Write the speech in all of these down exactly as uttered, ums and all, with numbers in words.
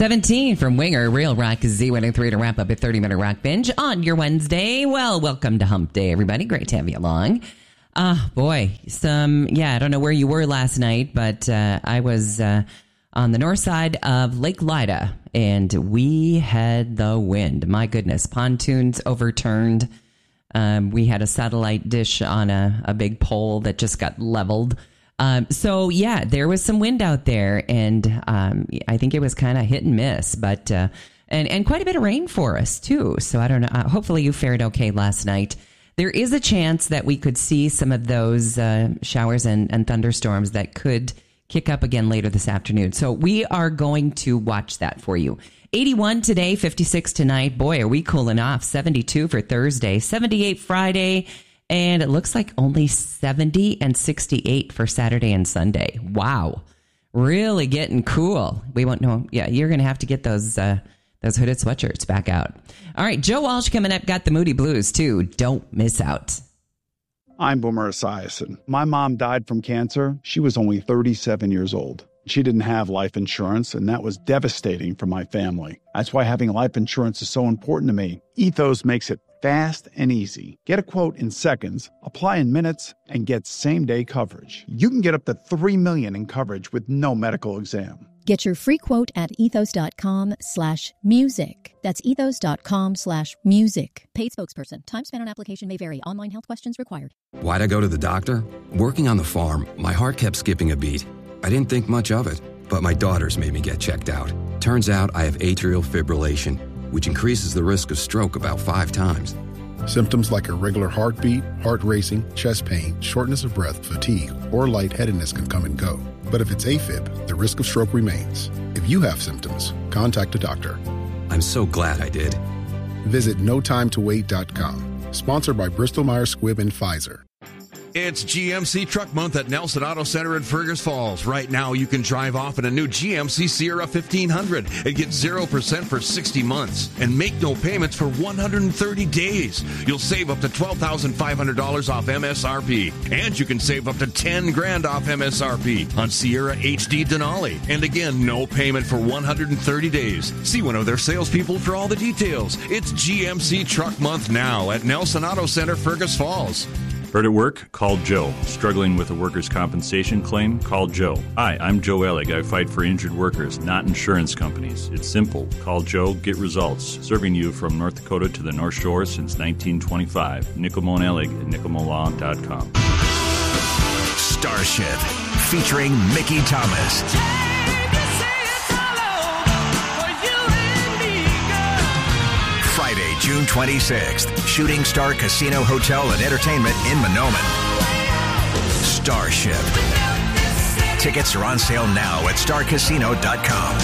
seventeen from Winger, Real Rock Z one oh three to wrap up a thirty-minute rock binge on your Wednesday. Well, welcome to Hump Day, everybody. Great to have you along. Ah, uh, boy, some, yeah, I don't know where you were last night, but uh, I was uh, on the north side of Lake Lida, and we had the wind. My goodness, pontoons overturned. Um, we had a satellite dish on a, a big pole that just got leveled. Um, so, yeah, there was some wind out there, and um, I think it was kind of hit and miss, but uh, and, and quite a bit of rain for us, too. So, I don't know. Uh, hopefully you fared okay last night. There is a chance that we could see some of those uh, showers and, and thunderstorms that could kick up again later this afternoon. So we are going to watch that for you. eighty-one today, fifty-six tonight. Boy, are we cooling off. seventy-two for Thursday, seventy-eight Friday, and it looks like only seventy and sixty-eight for Saturday and Sunday. Wow. Really getting cool. We won't know. Yeah, you're going to have to get those uh, those hooded sweatshirts back out. All right, Joe Walsh coming up, got the Moody Blues, too. Don't miss out. I'm Boomer Esiason. My mom died from cancer. She was only thirty-seven years old. She didn't have life insurance, and that was devastating for my family. That's why having life insurance is so important to me. Ethos makes it fast and easy. Get a quote in seconds, apply in minutes, and get same-day coverage. You can get up to three million dollars in coverage with no medical exam. Get your free quote at ethos.com slash music. That's ethos.com slash music. Paid spokesperson. Time spent on application may vary. Online health questions required. Why'd I go to the doctor? Working on the farm, my heart kept skipping a beat. I didn't think much of it, but my daughters made me get checked out. Turns out I have atrial fibrillation, which increases the risk of stroke about five times. Symptoms like irregular heartbeat, heart racing, chest pain, shortness of breath, fatigue, or lightheadedness can come and go. But if it's AFib, the risk of stroke remains. If you have symptoms, contact a doctor. I'm so glad I did. Visit no time to wait dot com. Sponsored by Bristol-Myers Squibb and Pfizer. It's G M C Truck Month at Nelson Auto Center in Fergus Falls. Right now, you can drive off in a new G M C Sierra fifteen hundred and get zero percent for sixty months and make no payments for one hundred thirty days. You'll save up to twelve thousand five hundred dollars off M S R P. And you can save up to ten grand off M S R P on Sierra H D Denali. And again, no payment for one hundred thirty days. See one of their salespeople for all the details. It's G M C Truck Month now at Nelson Auto Center, Fergus Falls. Hurt at work? Call Joe. Struggling with a workers' compensation claim? Call Joe. Hi, I'm Joe Ellig. I fight for injured workers, not insurance companies. It's simple. Call Joe, get results. Serving you from North Dakota to the North Shore since nineteen twenty-five. Nickelmo and Ellig at nickelmo law dot com. Starship, featuring Mickey Thomas. Friday, June twenty-sixth, Shooting Star Casino Hotel and Entertainment in Mahnomen. Starship. Tickets are on sale now at star casino dot com.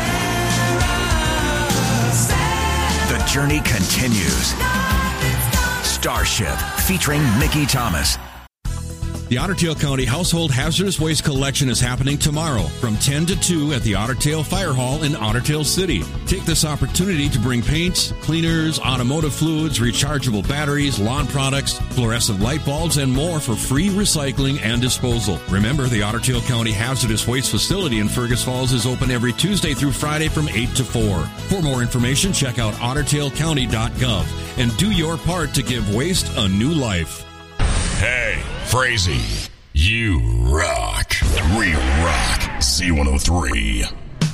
The journey continues. Starship, featuring Mickey Thomas. The Otter Tail County Household Hazardous Waste Collection is happening tomorrow from ten to two at the Otter Tail Fire Hall in Otter Tail City. Take this opportunity to bring paints, cleaners, automotive fluids, rechargeable batteries, lawn products, fluorescent light bulbs, and more for free recycling and disposal. Remember, the Otter Tail County Hazardous Waste Facility in Fergus Falls is open every Tuesday through Friday from eight to four. For more information, check out otter tail county dot gov and do your part to give waste a new life. Hey, Frazee, you rock. We rock. C one oh three.